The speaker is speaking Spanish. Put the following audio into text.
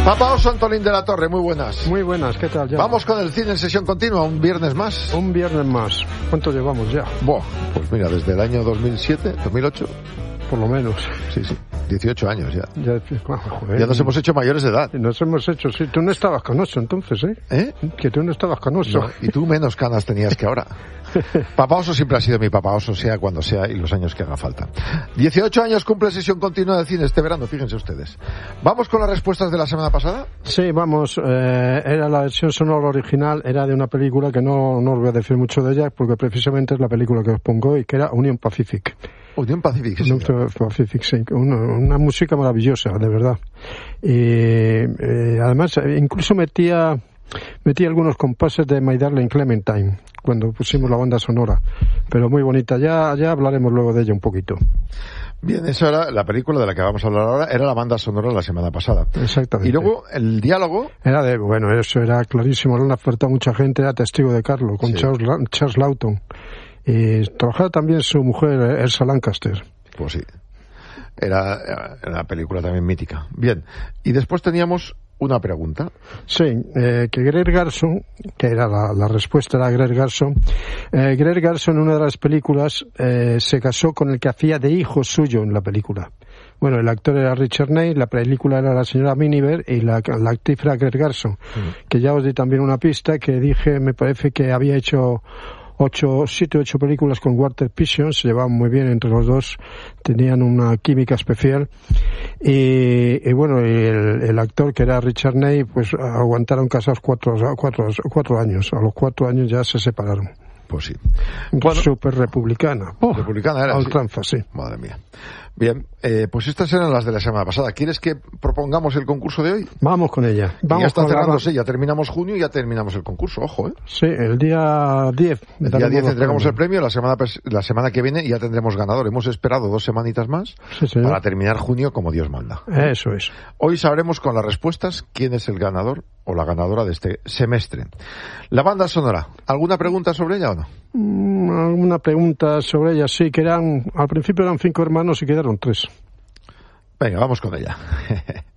Papá Oso, Antolín de la Torre, muy buenas. Muy buenas, ¿qué tal? Ya. Vamos con el cine en sesión continua, un viernes más. Un viernes más. ¿Cuánto llevamos ya? Buah, pues mira, desde el año 2007, 2008. Por lo menos. Sí, 18 años ya. Joder, ya nos hemos hecho mayores de edad. Nos hemos hecho, sí. Tú no estabas canoso entonces, ¿eh? Que tú no estabas canoso. No, y tú menos canas tenías que ahora. Papá Oso siempre ha sido mi Papá Oso, sea cuando sea y los años que haga falta. 18 años cumple sesión continua de cine este verano, fíjense ustedes. ¿Vamos con las respuestas de la semana pasada? Sí, vamos. Era la versión sonora original, era de una película que no os voy a decir mucho de ella, porque precisamente es la película que os pongo hoy, que era Union Pacific. Union Pacific, sí. Union Pacific, sí. Una música maravillosa, de verdad. Y además, incluso metía algunos compases de My Darling Clementine cuando pusimos la banda sonora, pero muy bonita. Ya hablaremos luego de ella un poquito. Bien, eso era la película de la que vamos a hablar ahora, era la banda sonora la semana pasada. Exactamente. Y luego el diálogo era eso era clarísimo, lo han ofertado mucha gente, era Testigo de Carlo, con Charles Lawton. Y trabajaba también su mujer, Elsa Lancaster. Pues sí, era una película también mítica. Bien, y después teníamos una pregunta. Sí, que Greg Garson, que era la respuesta era Greg Garson. Greg Garson en una de las películas se casó con el que hacía de hijo suyo en la película. Bueno, el actor era Richard Ney, la película era la señora Miniver y la actriz era Greg Garson, que ya os di también una pista que dije, me parece que había hecho 7 o 8 películas con Walter Piston, se llevaban muy bien entre los dos, tenían una química especial y bueno, el actor que era Richard Ney, pues aguantaron casados 4 años, a los 4 años ya se separaron. Pues sí. Bueno, súper republicana. Republicana era. Ultranza, sí. Madre mía. Bien, pues estas eran las de la semana pasada. ¿Quieres que propongamos el concurso de hoy? Vamos con ella. Ya está cerrándose, ya terminamos junio y ya terminamos el concurso, ojo, ¿eh? Sí, el día 10. El día 10 entregamos el premio, la semana que viene ya tendremos ganador. Hemos esperado 2 semanitas más para terminar junio como Dios manda. Eso es. Hoy sabremos con las respuestas quién es el ganador o la ganadora de este semestre. La banda sonora, ¿alguna pregunta sobre ella o no? Alguna pregunta sobre ella, sí, que al principio eran 5 hermanos y quedaron 3. Venga, vamos con ella.